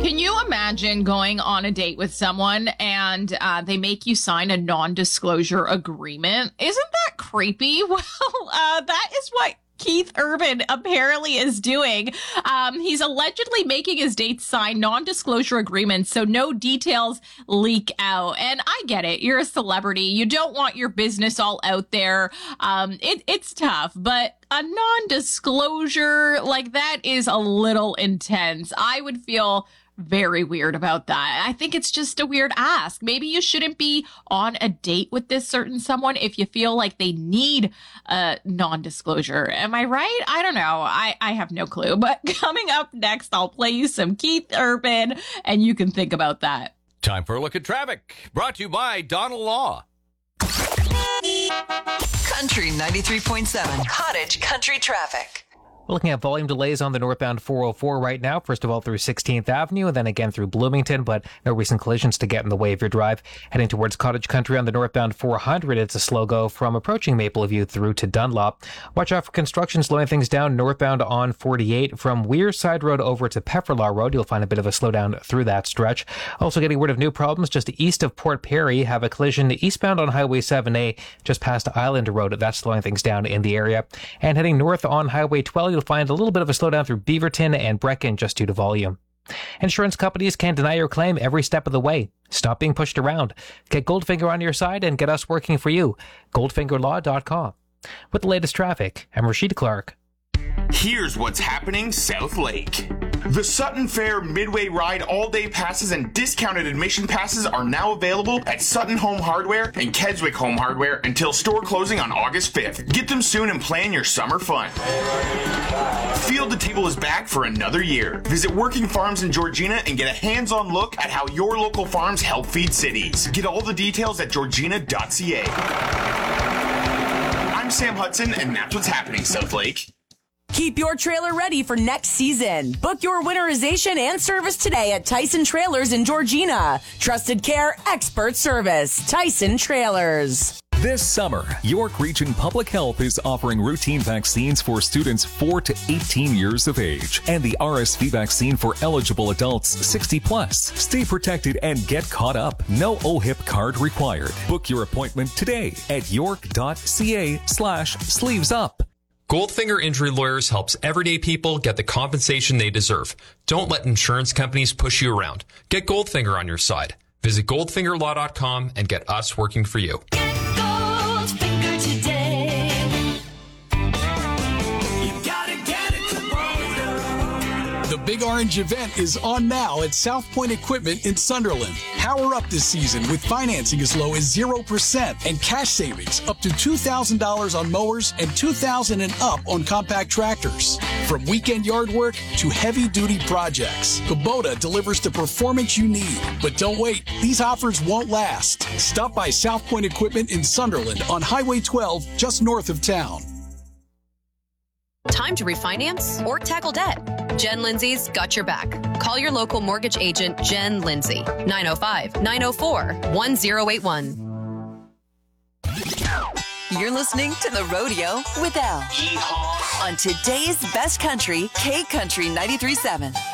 Can you imagine going on a date with someone and they make you sign a non-disclosure agreement? Isn't that creepy? Well, that is what Keith Urban apparently is doing. He's allegedly making his dates sign non-disclosure agreements so no details leak out. And I get it. You're a celebrity. You don't want your business all out there. It's tough, but a non-disclosure like that is a little intense. I would feel very weird about that. I think it's just a weird ask. Maybe you shouldn't be on a date with this certain someone if you feel like they need a non-disclosure. Am I right? I don't know. I have no clue. But coming up next, I'll play you some Keith Urban and you can think about that. Time for a look at traffic. Brought to you by Donald Law. Country 93.7 Cottage Country Traffic. We're looking at volume delays on the northbound 404 right now. First of all, through 16th Avenue and then again through Bloomington, but no recent collisions to get in the way of your drive. Heading towards Cottage Country on the northbound 400, it's a slow go from approaching Mapleview through to Dunlop. Watch out for construction slowing things down northbound on 48 from Weir Side Road over to Pefferlaw Road. You'll find a bit of a slowdown through that stretch. Also getting word of new problems just east of Port Perry. Have a collision eastbound on Highway 7A just past Island Road. That's slowing things down in the area. And heading north on Highway 12, you'll find a little bit of a slowdown through Beaverton and Brecken just due to volume. Insurance companies can deny your claim every step of the way. Stop being pushed around. Get Goldfinger on your side and get us working for you. Goldfingerlaw.com. With the latest traffic, I'm Rashid Clark. Here's what's happening South Lake. The Sutton Fair Midway Ride all-day passes and discounted admission passes are now available at Sutton Home Hardware and Keswick Home Hardware until store closing on August 5th. Get them soon and plan your summer fun. Field to Table is back for another year. Visit Working Farms in Georgina and get a hands-on look at how your local farms help feed cities. Get all the details at georgina.ca. I'm Sam Hudson, and that's what's happening South Lake. Keep your trailer ready for next season. Book your winterization and service today at Tyson Trailers in Georgina. Trusted care, expert service. Tyson Trailers. This summer, York Region Public Health is offering routine vaccines for students 4 to 18 years of age and the RSV vaccine for eligible adults 60 plus. Stay protected and get caught up. No OHIP card required. Book your appointment today at york.ca/sleevesup. Goldfinger Injury Lawyers helps everyday people get the compensation they deserve. Don't let insurance companies push you around. Get Goldfinger on your side. Visit goldfingerlaw.com and get us working for you. Get Goldfinger today. You gotta get it, Kubota. The Big Orange event is on now at South Point Equipment in Sunderland. Power up this season with financing as low as 0% and cash savings up to $2,000 on mowers and $2,000 and up on compact tractors. From weekend yard work to heavy-duty projects, Kubota delivers the performance you need. But don't wait. These offers won't last. Stop by South Point Equipment in Sunderland on Highway 12 just north of town. Time to refinance or tackle debt? Jen Lindsay's got your back. Call your local mortgage agent, Jen Lindsay, 905-904-1081. You're listening to The Rodeo with Elle. On today's best country, K Country 93.7.